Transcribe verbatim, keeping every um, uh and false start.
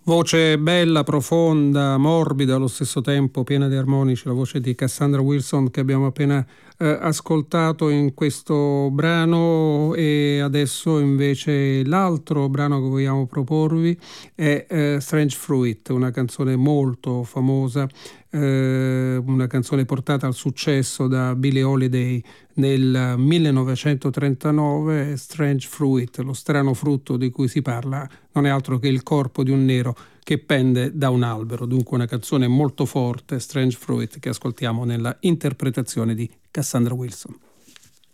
Voce bella, profonda, morbida, allo stesso tempo piena di armonici, la voce di Cassandra Wilson che abbiamo appena eh, ascoltato in questo brano. E adesso invece l'altro brano che vogliamo proporvi è eh, Strange Fruit, una canzone molto famosa, eh, una canzone portata al successo da Billie Holiday nel millenovecentotrentanove. Strange Fruit, lo strano frutto di cui si parla, non è altro che il corpo di un nero che pende da un albero. Dunque una canzone molto forte, Strange Fruit, che ascoltiamo nella interpretazione di Cassandra Wilson.